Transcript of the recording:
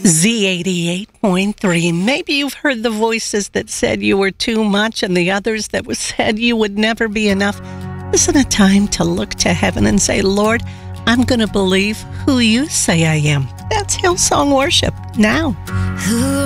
Z88.3. Maybe you've heard the voices that said you were too much and the others that said you would never be enough. Isn't it time to look to heaven and say, Lord, I'm going to believe who you say I am? That's Hillsong Worship now.